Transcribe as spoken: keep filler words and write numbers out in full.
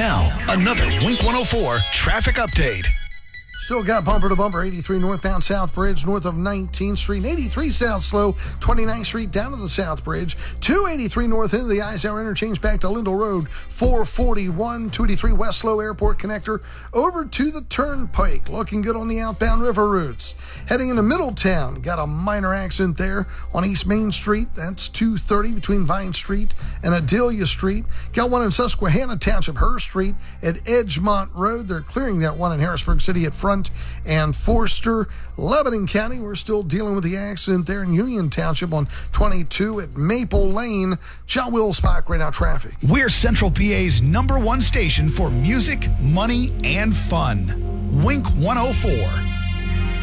Now, another Wink one oh four traffic update. Still got bumper to bumper, eighty-three northbound South Bridge, north of nineteenth Street, and eighty-three South Slow, twenty-ninth Street down to the South Bridge, two eighty-three north into the Eisenhower interchange back to Lindell Road, four forty-one, two eighty-three West Slow Airport connector over to the Turnpike. Looking good on the outbound river routes. Heading into Middletown, got a minor accident there on East Main Street. That's two thirty between Vine Street and Adelia Street. Got one in Susquehanna Township, Hurst Street at Edgemont Road. They're clearing that one in Harrisburg City at Front and Forster. Lebanon County, we're still dealing with the accident there in Union Township on twenty-two at Maple Lane. John Wilsbach, right now traffic. We're Central P A's number one station for music, money, and fun. Wink one oh four.